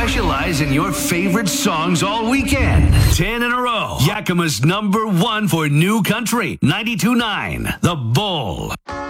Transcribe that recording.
specialize in your favorite songs all weekend. 10 in a row. Yakima's #1 for new country. 92.9 The Bull.